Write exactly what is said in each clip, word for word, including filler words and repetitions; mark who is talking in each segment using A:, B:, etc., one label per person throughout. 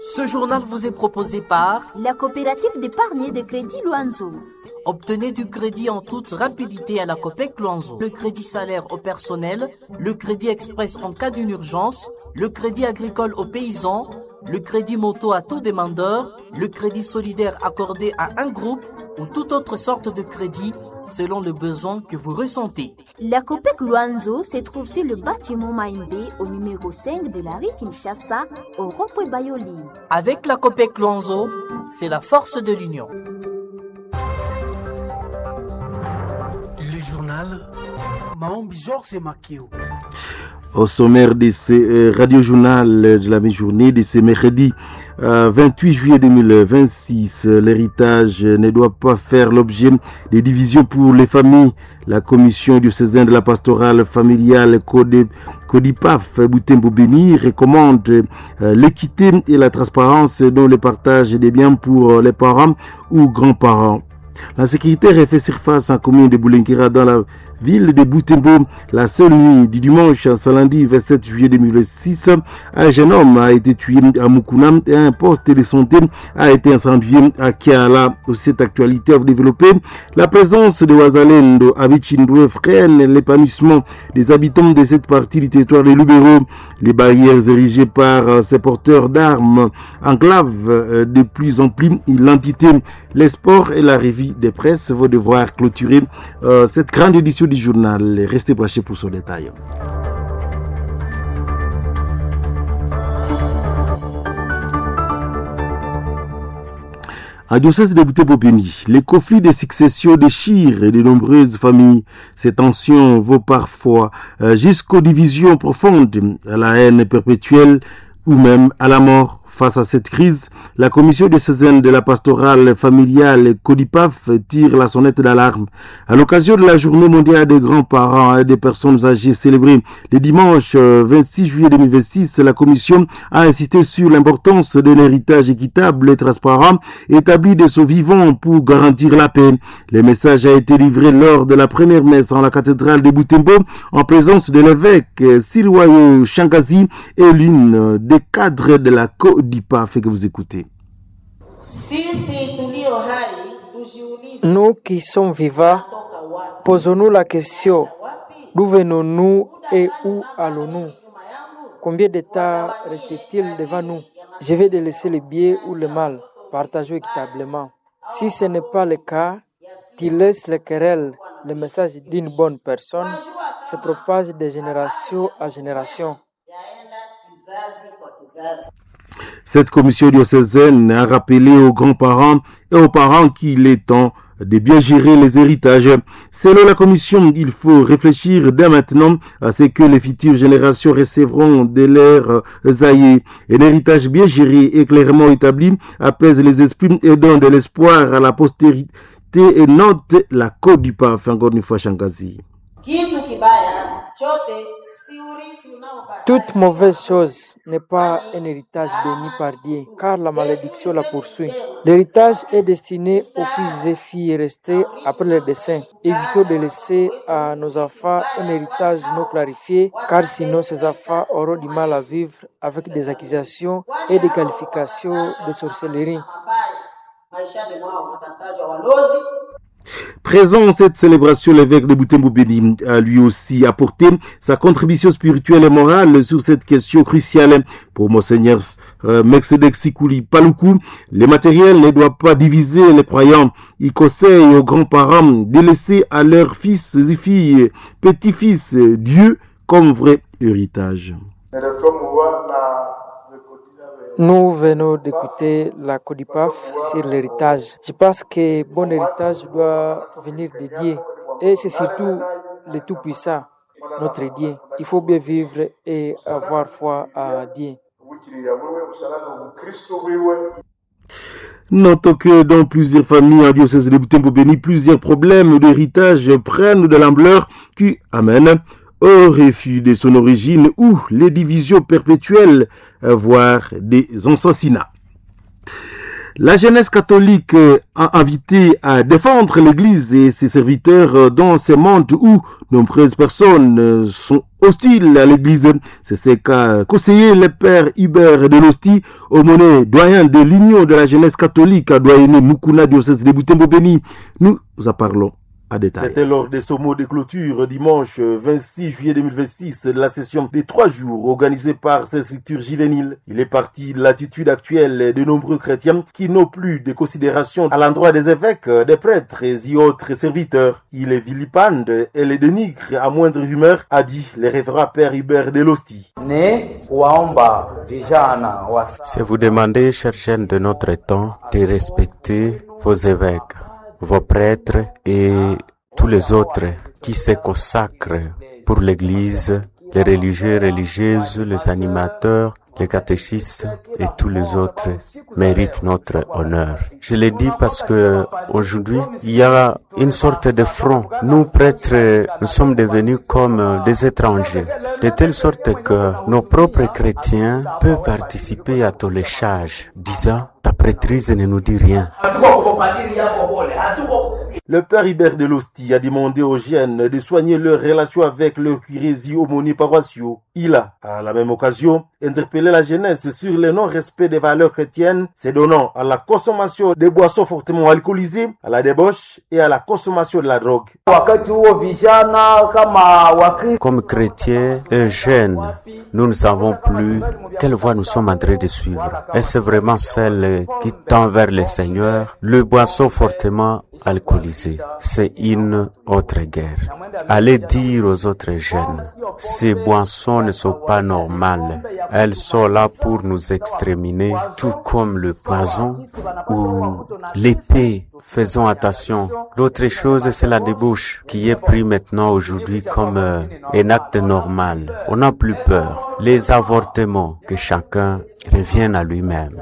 A: Ce journal vous est proposé par
B: la coopérative d'épargne et de crédit Luanzo.
A: Obtenez du crédit en toute rapidité à la Copec Luanzo. Le crédit salaire au personnel, le crédit express en cas d'une urgence, le crédit agricole aux paysans, le crédit moto à tout demandeur, le crédit solidaire accordé à un groupe ou toute autre sorte de crédit selon le besoin que vous ressentez.
B: La Copec Luanzo se trouve sur le bâtiment Maïmbé au numéro cinq de la rue Kinshasa au rond-point Bayoli.
A: Avec la Copec Luanzo, c'est la force de l'union.
C: Le journal Maombi Georges Makio.
D: Au sommaire de ce euh, radio-journal de la mi-journée de ce mercredi euh, vingt-huit juillet deux mille vingt-six, euh, l'héritage ne doit pas faire l'objet des divisions pour les familles. La commission diocésaine de la pastorale familiale Codipaf Butembo Béni recommande euh, l'équité et la transparence dans le partage des biens pour les parents ou grands-parents. La sécurité refait surface en commune de Boulenguera dans la ville de Butembo. La seule nuit du dimanche à samedi vingt-sept juillet deux mille vingt-six, un jeune homme a été tué à Mukuna et un poste de santé a été incendié à Kiala. Cette actualité a développé la présence de Wazalendo à Bichindoué freine l'épanouissement des habitants de cette partie du territoire de Lubero. Les barrières érigées par ces porteurs d'armes enclavent de plus en plus l'entité. Les sports et la revue des presses vont devoir clôturer euh, cette grande édition du journal. Restez branchés pour ce détail. En diocèse de Butembo-Béni, les conflits de succession déchirent de nombreuses familles. Ces tensions vont parfois euh, jusqu'aux divisions profondes, à la haine perpétuelle ou même à la mort. Face à cette crise, la commission diocésaine de la pastorale familiale Codipaf tire la sonnette d'alarme. À l'occasion de la journée mondiale des grands-parents et des personnes âgées célébrée le dimanche vingt-six juillet deux mille vingt-six, la commission a insisté sur l'importance de l'héritage équitable et transparent établi de ce vivant pour garantir la paix. Le message a été livré lors de la première messe en la cathédrale de Butembo en présence de l'évêque Silwayo Shangazi et l'une des cadres de la Codipaf. Fait que vous écoutez.
E: Nous qui sommes vivants, posons-nous la question, d'où venons-nous et où allons-nous? Combien de temps reste-t-il devant nous? Je vais délaisser le bien ou le mal, partageons équitablement. Si ce n'est pas le cas, tu laisses les querelles, le message d'une bonne personne se propage de génération à génération.
D: Cette commission diocésaine a rappelé aux grands-parents et aux parents qu'il est temps de bien gérer les héritages. Selon la commission, il faut réfléchir dès maintenant à ce que les futures générations recevront de leurs aïeux. Un héritage bien géré et clairement établi apaise les esprits et donne de l'espoir à la postérité et note la Codipaf. Encore une fois, Shangazi.
E: Toute mauvaise chose n'est pas un héritage béni par Dieu, car la malédiction la poursuit. L'héritage est destiné aux fils et filles restés après le décès. Évitons de laisser à nos enfants un héritage non clarifié, car sinon ces enfants auront du mal à vivre avec des accusations et des qualifications de sorcellerie.
D: Présent en cette célébration, l'évêque de Butembo-Béni a lui aussi apporté sa contribution spirituelle et morale sur cette question cruciale. Pour Monseigneur euh, Mexedek Sikouli Paloukou, les matériels ne doivent pas diviser les croyants. Il conseille aux grands-parents de laisser à leurs fils et filles, petits-fils, Dieu comme vrai héritage.
E: Nous venons d'écouter la Codipaf sur l'héritage. Je pense que bon héritage doit venir de Dieu. Et c'est surtout le Tout-Puissant, notre Dieu. Il faut bien vivre et avoir foi à Dieu.
D: Notons que dans plusieurs familles en diocèse de Butembo-Béni, plusieurs problèmes d'héritage prennent de l'ampleur qui amènent au refus de son origine ou les divisions perpétuelles, voire des assassinats. La jeunesse catholique a invité à défendre l'Église et ses serviteurs dans ce monde où nombreuses personnes sont hostiles à l'Église. C'est ce qu'a conseillé le père Hubert Delosty, aumônier doyen de l'Union de la jeunesse catholique à doyenné Mukuna, diocèse de Butembo-Béni. Nous en parlons. C'était lors des sommets de clôture dimanche vingt-six juillet deux mille vingt-six de la session des trois jours organisée par ces structures juvéniles. Il est parti de l'attitude actuelle de nombreux chrétiens qui n'ont plus de considération à l'endroit des évêques, des prêtres et autres serviteurs. Il est vilipende et les dénigre à moindre humeur, a dit le révérend père Hubert Delosty.
F: C'est vous demander, chers jeunes de notre temps, de respecter vos évêques, vos prêtres et tous les autres qui se consacrent pour l'Église, les religieux et religieuses, les animateurs, les catéchistes et tous les autres méritent notre honneur. Je le dis parce que aujourd'hui, il y a une sorte de front. Nous, prêtres, nous sommes devenus comme des étrangers, de telle sorte que nos propres chrétiens peuvent participer à toléchage, disant ta prêtrise ne nous dit rien.
D: Le père Hubert Delosty a demandé aux jeunes de soigner leur relation avec leurs curés et aumôniers paroissiaux. Il a, à la même occasion, interpellé la jeunesse sur le non-respect des valeurs chrétiennes, se donnant à la consommation des boissons fortement alcoolisées, à la débauche et à la consommation de la drogue.
F: Comme chrétiens et jeunes, nous ne savons plus quelle voie nous sommes en train de suivre. Est-ce vraiment celle qui tend vers le Seigneur? Le boisson fortement alcoolisé, c'est une autre guerre. Allez dire aux autres jeunes, ces boissons ne sont pas normales. Elles sont là pour nous exterminer, tout comme le poison ou l'épée. Faisons attention. L'autre chose, c'est la débauche qui est prise maintenant aujourd'hui comme euh, un acte normal. On n'a plus peur. Les avortements, que chacun revienne à lui-même.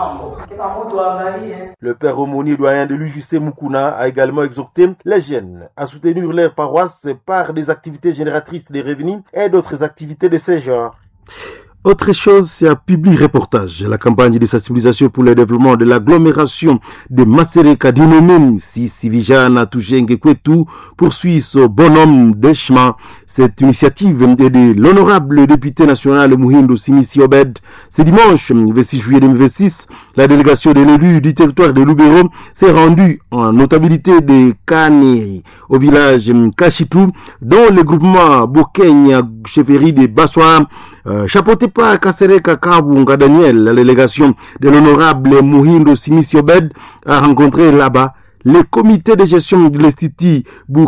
D: Le père aumônier doyen de l'U J C Mukuna a également exhorté les jeunes à soutenir leur paroisse par des activités génératrices de revenus et d'autres activités de ce genre. Autre chose, c'est un public reportage. La campagne de sensibilisation pour le développement de l'agglomération de Masereka dénommée Sisi Vijana Tujenge Kwetu poursuit ce bonhomme de chemin. Cette initiative est de l'honorable député national Muhindo Simisi Obed. Ce dimanche vingt-six juillet deux mille vingt-six, la délégation de l'élu du territoire de Lubero s'est rendue en notabilité de Kane au village Kashitu, dont le groupement Bokenya chefferie de Bassoa, euh, chapeauté par Kasereka Kabunga Daniel. La délégation de l'honorable Muhindo Simisi Obed a rencontré là-bas le comité de gestion de l'Institut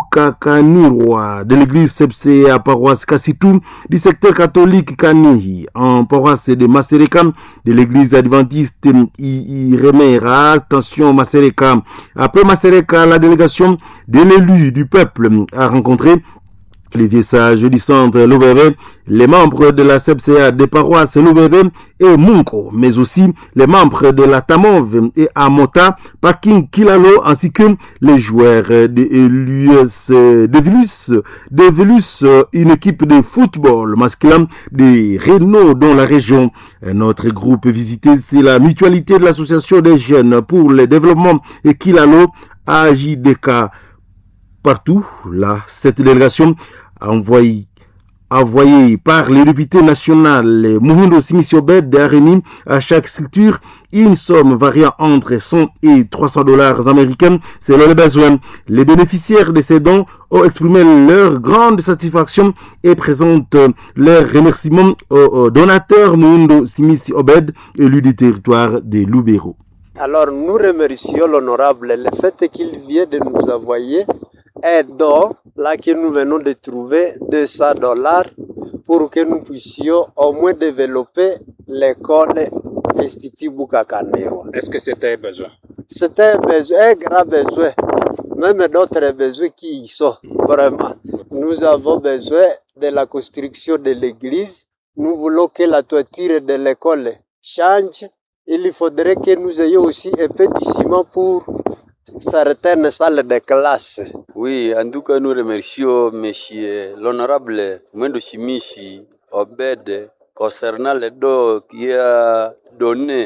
D: Bukakanirwa de l'église S E P C à paroisse Kassitou du secteur catholique Kanihi en paroisse de Masereka de l'église adventiste Iremera, station Masereka. Après Masereka, la délégation de l'élu du peuple a rencontré les vieux sages du centre Lubebe, les membres de la S E P C A des paroisses Lubebe et Munko, mais aussi les membres de la Tamov et Amota, Parking Kilalo, ainsi que les joueurs de l'U S de Vilus, de Vilus, une équipe de football masculin de Renault dans la région. Notre groupe visité, c'est la mutualité de l'association des jeunes pour le développement et Kilalo, A J D K. Partout, là, cette délégation envoyée, envoyée par les députés nationaux Muhindo Simisi Obed a remis à chaque structure une somme variant entre cent et trois cents dollars américains selon les besoins. Les bénéficiaires de ces dons ont exprimé leur grande satisfaction et présentent leurs remerciements aux donateurs Muhindo Simisi Obed, élu du territoire de Lubero.
G: Alors nous remercions l'honorable le fait qu'il vient de nous envoyer un don là que nous venons de trouver deux cents dollars pour que nous puissions au moins développer l'école Institut Bukakanirwa.
H: Est-ce que c'était un besoin?
G: C'était un besoin, un grand besoin, même d'autres besoins qui y sont. Vraiment, nous avons besoin de la construction de l'église. Nous voulons que la toiture de l'école change. Il faudrait que nous ayons aussi un peu de ciment pour certaines salles de classe.
I: Oui, en tout cas, nous remercions monsieur l'honorable Muhindo Simisi Obed concernant le don qu'il a donné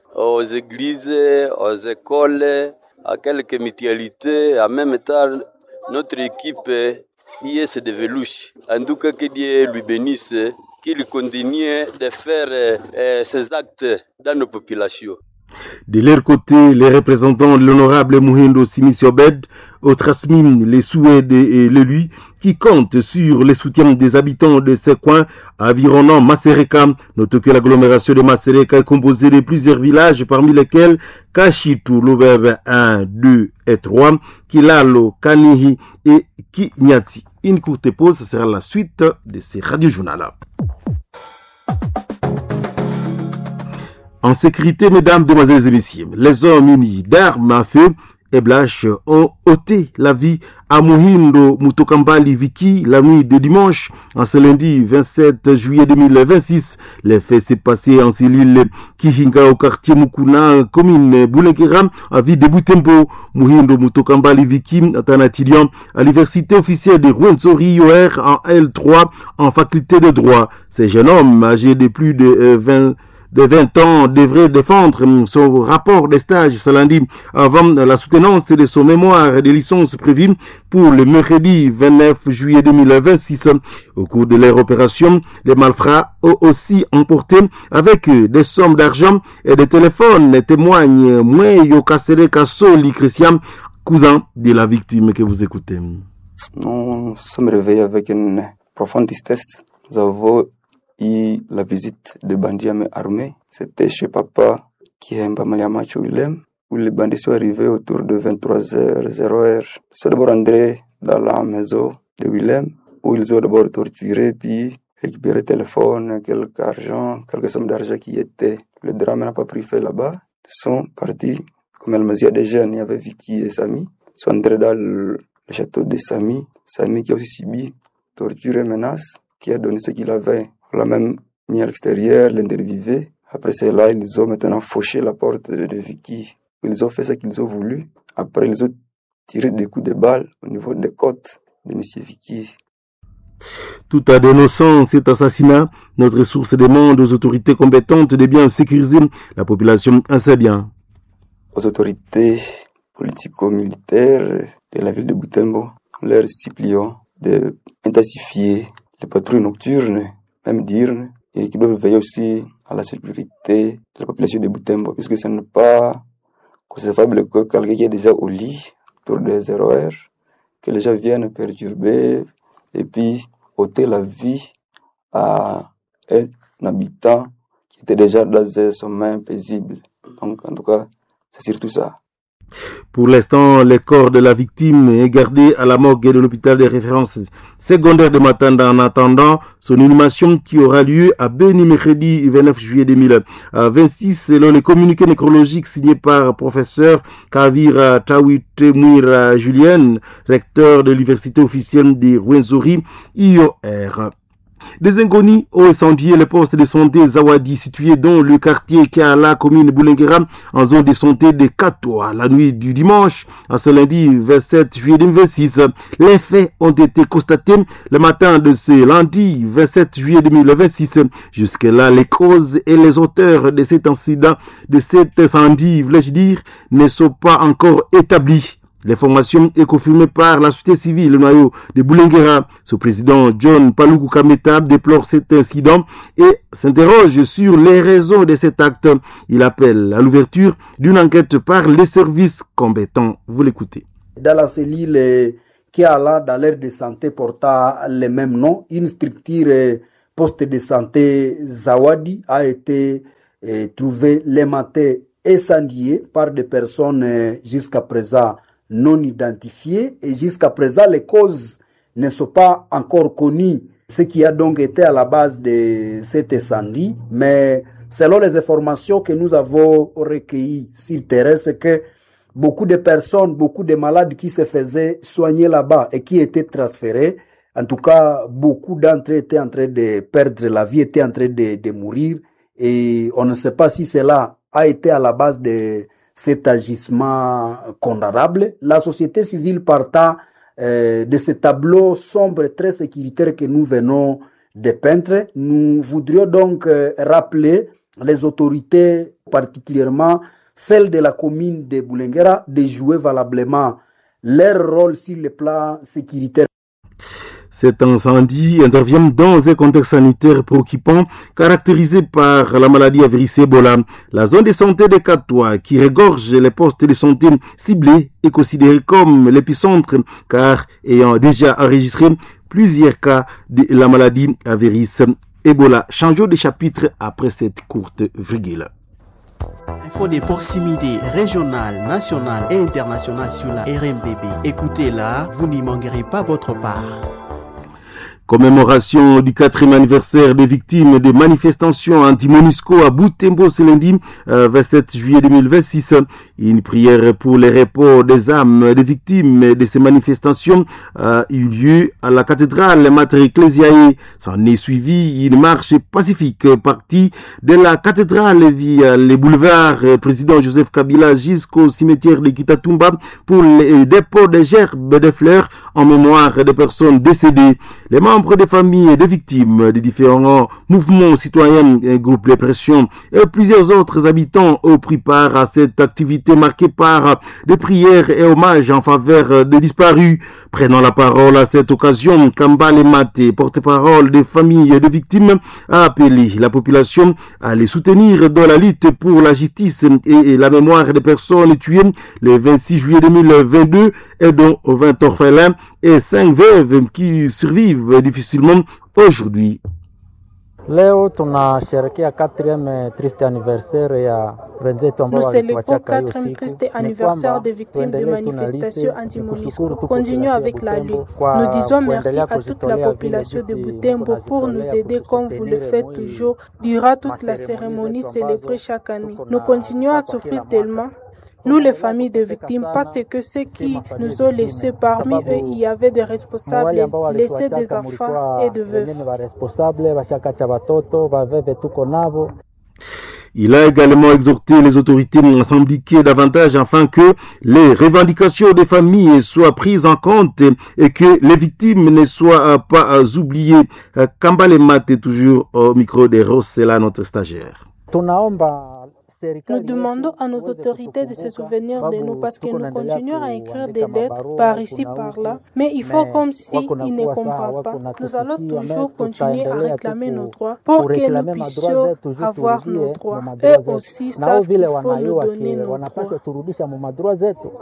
I: aux églises, aux écoles, à quelques mutualités, en même temps notre équipe I S de Velouche. En tout cas, que Dieu lui bénisse, qu'il continue de faire euh, ces actes dans nos populations.
D: De leur côté, les représentants de l'honorable Mouhindo Simissi Obed ont transmis les souhaits de l'élu qui compte sur le soutien des habitants de ces coins environnant Masereka. Notez que l'agglomération de Masereka est composée de plusieurs villages parmi lesquels Kashitu, Lubebe un, deux et trois, Kilalo, Kanihi et Kinyati. Une courte pause, ce sera la suite de ces radio-journal-là. En sécurité, mesdames, demoiselles et messieurs, les hommes unis d'armes à feu et blanches ont ôté la vie à Muhindo Mutokambali Viki la nuit de dimanche, en ce lundi vingt-sept juillet deux mille vingt-six. Les faits s'est passé en cellule Kihinga au quartier Mukuna, commune Boulenkeram, à ville de Butembo. Muhindo Mutokambali Viki est un étudiant à l'université officielle de Rwenzori I O R en L trois en faculté de droit. Ce jeune homme âgé de plus de euh, vingt de vingt ans devrait défendre son rapport de stage ce lundi avant la soutenance de son mémoire de licence prévue pour le mercredi vingt-neuf juillet deux mille vingt-six. Au cours de leur opération, les malfrats ont aussi emporté avec eux des sommes d'argent et des téléphones, témoigne Mweyo Kasere Kasoli Christian, cousin de la victime que vous écoutez.
H: Nous sommes réveillés avec une profonde tristesse. Nous avons et la visite de bandits armés. C'était chez papa qui est Mbamaliamacho Willem, où les bandits sont arrivés autour de vingt-trois heures. Ils sont d'abord entrés dans la maison de Willem, où ils ont d'abord torturé, puis récupéré le téléphone, quelques argent, quelques sommes d'argent qui étaient. Le drame n'a pas pris fait là-bas. Ils sont partis, comme elle me disait des jeunes, il y avait Vicky et Samy. Ils sont entrés dans le, le château de Samy. Samy qui a aussi subi torture et menaces, qui a donné ce qu'il avait. On l'a même mis à l'extérieur, l'interviewé. Après cela, ils ont maintenant fauché la porte de, de Vicky. Ils ont fait ce qu'ils ont voulu. Après, ils ont tiré des coups de balle au niveau des côtes de M. Vicky.
D: Tout à dénonçant cet assassinat, notre source demande aux autorités compétentes de bien sécuriser la population assez bien.
H: Aux autorités politico-militaires de la ville de Butembo, leur supplions d'intensifier les patrouilles nocturnes, même diurnes, et qui doivent veiller aussi à la sécurité de la population de Butembo, puisque ce n'est pas concevable que quelqu'un qui est déjà au lit, autour des zéro heures, que les gens viennent perturber et puis ôter la vie à un habitant qui était déjà dans un sommeil paisible. Donc, en tout cas, c'est surtout ça.
D: Pour l'instant, le corps de la victime est gardé à la morgue de l'hôpital de référence secondaire de Matanda en attendant son inhumation qui aura lieu à Beni mercredi vingt-neuf juillet deux mille vingt-six selon les communiqués nécrologiques signés par professeur Kavira Tawite Mwira Julien, recteur de l'université officielle de Rwenzori I O R. Des inconnus ont incendié le poste de santé Zawadi situé dans le quartier Kiala, commune Boulenkeram, en zone de santé de Katoa, la nuit du dimanche, à ce lundi vingt-sept juillet deux mille vingt-six. Les faits ont été constatés le matin de ce lundi vingt-sept juillet deux mille vingt-six. Jusque-là, les causes et les auteurs de cet incident, de cet incendie, voulais-je dire, ne sont pas encore établis. L'information est confirmée par la société civile, le noyau de Boulenguera. Ce président John Paluku Kameta déplore cet incident et s'interroge sur les raisons de cet acte. Il appelle à l'ouverture d'une enquête par les services compétents. Vous l'écoutez.
J: Dans la cellule qui a là, dans l'aire de santé portant le même nom, une structure poste de santé Zawadi a été eh, trouvée le matin incendiée par des personnes eh, jusqu'à présent non identifiées et jusqu'à présent les causes ne sont pas encore connues, ce qui a donc été à la base de cet incendie. Mais selon les informations que nous avons recueillies sur terrain, c'est que beaucoup de personnes, beaucoup de malades qui se faisaient soigner là-bas et qui étaient transférés, en tout cas beaucoup d'entre eux étaient en train de perdre la vie, étaient en train de, de mourir, et on ne sait pas si cela a été à la base de cet agissement condamnable. La société civile partant euh, de ce tableau sombre et très sécuritaire que nous venons de peindre, nous voudrions donc euh, rappeler les autorités, particulièrement celles de la commune de Boulenguera, de jouer valablement leur rôle sur le plan sécuritaire.
D: Cet incendie intervient dans un contexte sanitaire préoccupant caractérisé par la maladie à virus Ebola. La zone de santé de Katoa, qui regorge les postes de santé ciblés, est considérée comme l'épicentre car ayant déjà enregistré plusieurs cas de la maladie à virus Ebola. Changeons de chapitre après cette courte virgule.
K: Info de proximité régionale, nationale et internationale sur la R M B B. Écoutez-la, vous n'y manquerez pas votre part.
D: Commémoration du quatrième anniversaire des victimes des manifestations anti-MONUSCO à Butembo ce lundi euh, vingt-sept juillet deux mille vingt-six. Une prière pour les repos des âmes des victimes de ces manifestations a eu lieu à la cathédrale Mater Ecclesiae. S'en est suivi une marche pacifique partie de la cathédrale via les boulevards Président Joseph Kabila jusqu'au cimetière de Kitatumba pour le dépôt des gerbes de fleurs en mémoire des personnes décédées. Les membres des familles et des victimes des différents mouvements citoyens, groupes de pression et plusieurs autres habitants ont pris part à cette activité marquée par des prières et hommages en faveur des disparus. Prenant la parole à cette occasion, Kambale Mate, porte-parole des familles et des victimes, a appelé la population à les soutenir dans la lutte pour la justice et la mémoire des personnes tuées le vingt-six juillet deux mille vingt-deux et dont vingt orphelins et cinq veuves qui survivent difficilement aujourd'hui.
L: Leo tunasherehekea quatrième triste anniversaire ya wenzetu ambao
M: Nous célébrons quatrième triste anniversaire des victimes des manifestations anti-MONUSCO. Continuons avec la lutte. Nous disons merci à toute la population de Butembo pour nous aider comme vous le faites toujours durant toute la cérémonie célébrée chaque année. Nous continuons à souffrir tellement, nous les familles de victimes, parce que ceux qui nous ont laissés, parmi eux, il y avait des responsables, laissés des enfants et des veuves.
D: Il a également exhorté les autorités à s'impliquer davantage afin que les revendications des familles soient prises en compte et que les victimes ne soient pas oubliées. Kambale Mate est toujours au micro de Rossella, notre stagiaire.
M: Nous demandons à nos autorités de se souvenir de nous parce que nous continuons à écrire des lettres par ici, par là, mais il faut comme s'ils ne comprennent pas. Nous allons toujours continuer à réclamer nos droits pour que nous puissions avoir nos droits. Eux aussi savent qu'il faut nous donner nos droits.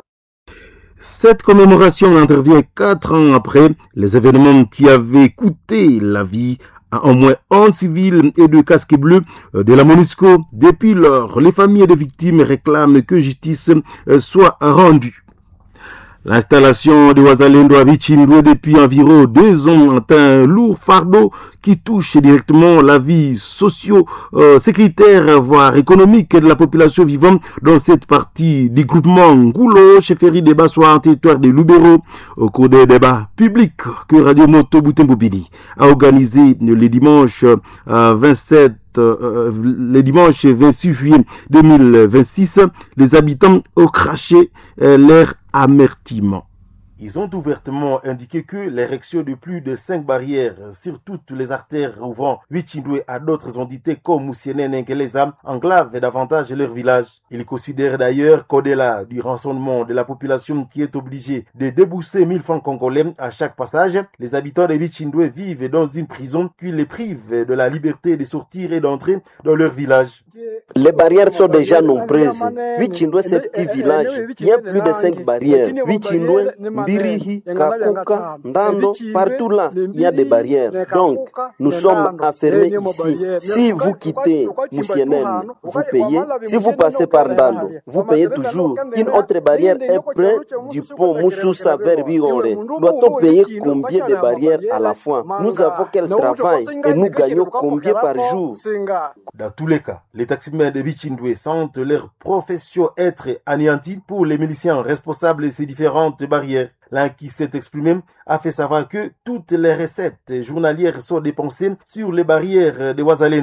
D: Cette commémoration intervient quatre ans après les événements qui avaient coûté la vie à au moins onze civils et deux casques bleus de la MONUSCO. Depuis lors, les familles des victimes réclament que justice soit rendue. L'installation de Wazalendo à Bichindwe depuis environ deux ans est un lourd fardeau qui touche directement la vie socio-sécuritaire, euh, voire économique de la population vivant dans cette partie du groupement Ngoulo, chefferie des Bassois, territoire de Lubero. Au cours des débats publics que Radio Moto Butembo Bidi a organisé le dimanche euh, vingt-sept Euh, le dimanche vingt-six juillet deux mille vingt-six, les habitants ont craché euh, leur amertume. Ils ont ouvertement indiqué que l'érection de plus de cinq barrières sur toutes les artères ouvrant Wichindwe à d'autres entités comme Moussienen et Nkeleza enclavent davantage leur village. Ils considèrent d'ailleurs qu'au-delà du rançonnement de la population qui est obligée de débourser mille francs congolais à chaque passage, les habitants de Wichindwe vivent dans une prison qui les prive de la liberté de sortir et d'entrer dans leur village.
N: Les barrières sont déjà nombreuses. Wichindwe, c'est un petit village. Il y a plus de cinq barrières. Wichindwe, Birihi, Kakuka, Ndando, partout là, il y a des barrières. Donc, nous sommes enfermés ici. Si vous quittez Moussienen, vous payez. Si vous passez par Ndando, vous payez toujours. Une autre barrière est près du pont Moussoussa vers Bigore. Doit-on payer combien de barrières à la fois? Nous avons quel travail et nous gagnons combien par jour?
D: Dans tous les cas, les taximens de Bichindwe sentent leur profession être anéantie pour les miliciens responsables de ces différentes barrières. L'un qui s'est exprimé a fait savoir que toutes les recettes journalières sont dépensées sur les barrières de Wazalendo.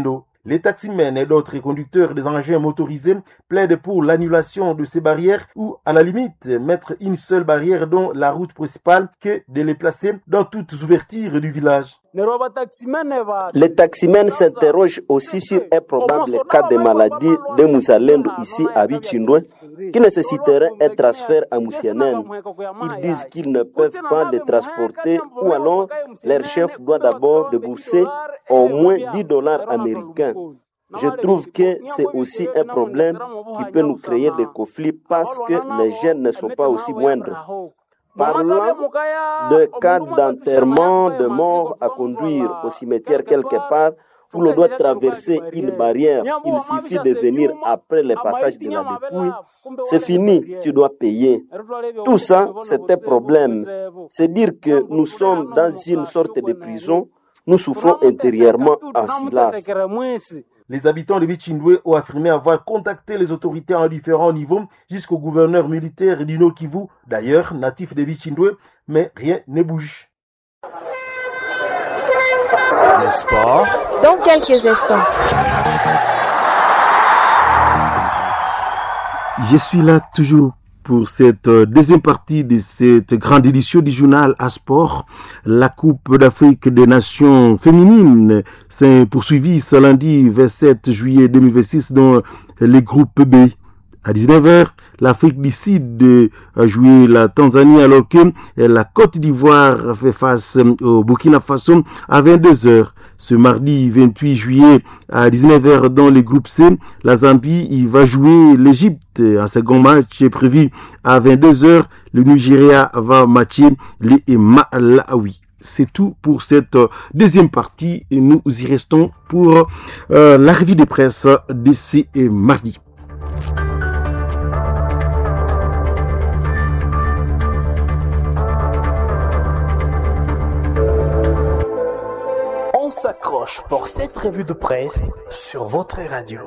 D: Les taximens et d'autres conducteurs des engins motorisés plaident pour l'annulation de ces barrières ou, à la limite, mettre une seule barrière dans la route principale que de les placer dans toutes les ouvertures du village.
N: Les taximens s'interrogent aussi sur un probable cas de maladie de Mouzalendo ici à Bichindwe qui nécessiterait un transfert à Moussianen. Ils disent qu'ils ne peuvent pas les transporter ou alors leur chef doit d'abord débourser au moins dix dollars américains. Je trouve que c'est aussi un problème qui peut nous créer des conflits parce que les jeunes ne sont pas aussi moindres. Parlant de cas d'enterrement de mort à conduire au cimetière quelque part où l'on doit traverser une barrière, il suffit de venir après le passage de la dépouille. C'est fini, tu dois payer. Tout ça, c'est un problème. C'est dire que nous sommes dans une sorte de prison, nous souffrons intérieurement en silence.
D: Les habitants de Bichindwe ont affirmé avoir contacté les autorités en différents niveaux jusqu'au gouverneur militaire du Nord Kivu, d'ailleurs natif de Bichindwe, mais rien ne bouge.
O: Le sport.
P: Dans quelques instants.
D: Je suis là toujours pour cette deuxième partie de cette grande édition du journal à sport. La Coupe d'Afrique des Nations féminines s'est poursuivie ce lundi vingt-sept juillet deux mille vingt-six dans les groupes B. À dix-neuf heures, l'Afrique du Sud a joué la Tanzanie alors que la Côte d'Ivoire fait face au Burkina Faso à vingt-deux heures. Ce mardi vingt-huit juillet à dix-neuf heures dans les groupes C, la Zambie il va jouer l'Égypte. Un second match est prévu à vingt-deux heures. Le Nigeria va matcher les Malawi. C'est tout pour cette deuxième partie et nous y restons pour euh, la revue de presse de ce mardi.
C: On s'accroche pour cette revue de presse sur votre radio.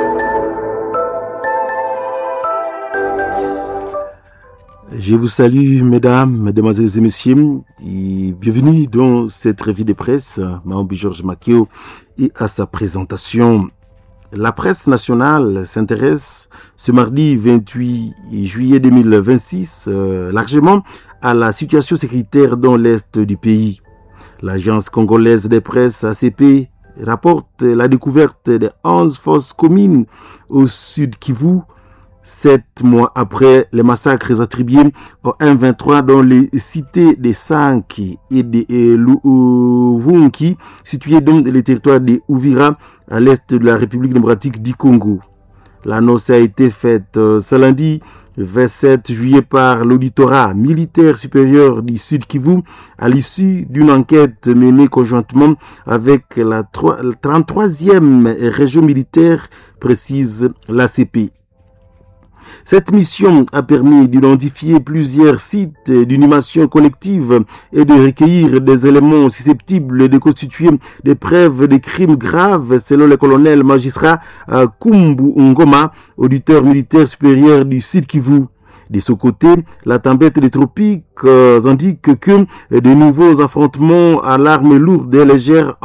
D: Je vous salue, mesdames, mesdemoiselles et messieurs, et bienvenue dans cette revue de presse. Maombi Georges Makeo et à sa présentation. La presse nationale s'intéresse ce mardi vingt-huit juillet deux mille vingt-six euh, largement à la situation sécuritaire dans l'est du pays. L'agence congolaise des presses A C P rapporte la découverte de onze fosses communes au sud Kivu, sept mois après les massacres attribués au M vingt-trois dans les cités de Sanki et de Luvungi, situées dans les territoires de Uvira, à l'est de la République démocratique du Congo. L'annonce a été faite euh, ce lundi vingt-sept juillet par l'auditorat militaire supérieur du Sud Kivu à l'issue d'une enquête menée conjointement avec la trente-troisième région militaire, précise l'A C P. Cette mission a permis d'identifier plusieurs sites d'inhumation collective et de recueillir des éléments susceptibles de constituer des preuves de crimes graves, selon le colonel magistrat Kumbu Ngoma, auditeur militaire supérieur du Sud Kivu. De ce côté, la tempête des tropiques euh, indique que de nouveaux affrontements à l'arme lourde et légère